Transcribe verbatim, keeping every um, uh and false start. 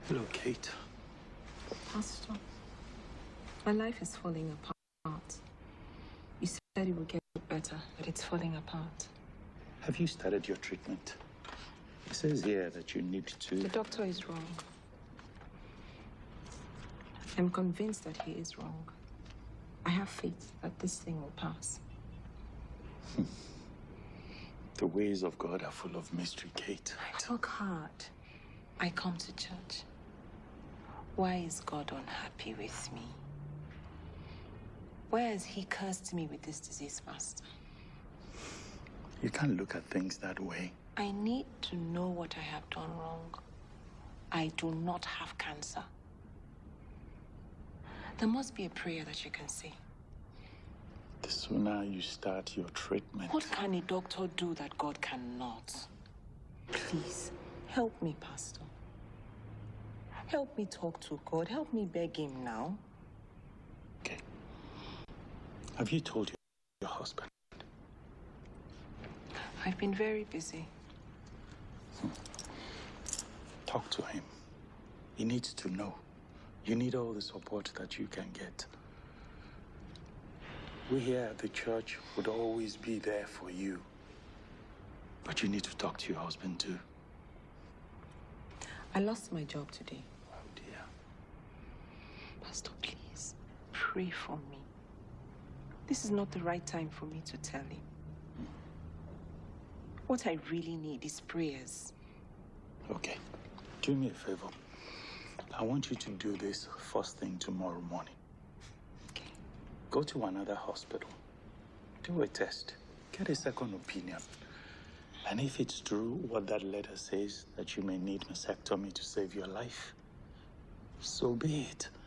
Hello, Kate. Pastor, my life is falling apart. You said it would get better, but it's falling apart. Have you started your treatment? It says here that you need to... The doctor is wrong. I'm convinced that he is wrong. I have faith that this thing will pass. The ways of God are full of mystery, Kate. I talk hard. I come to church. Why is God unhappy with me? Why has he cursed me with this disease, Master? You can't look at things that way. I need to know what I have done wrong. I do not have cancer. There must be a prayer that you can say. The sooner you start your treatment... What can a doctor do that God cannot? Please, help me, Pastor. Help me talk to God. Help me beg him now. Okay. Have you told your, your husband? I've been very busy. Hmm. Talk to him. He needs to know. You need all the support that you can get. We here at the church would always be there for you. But you need to talk to your husband too. I lost my job today. Oh dear. Pastor, please, pray for me. This is not the right time for me to tell him. Hmm. What I really need is prayers. Okay. Do me a favor. I want you to do this first thing tomorrow morning. Okay. Go to another hospital. Do a test. Get a second opinion. And if it's true what that letter says, that you may need mastectomy to save your life, so be it.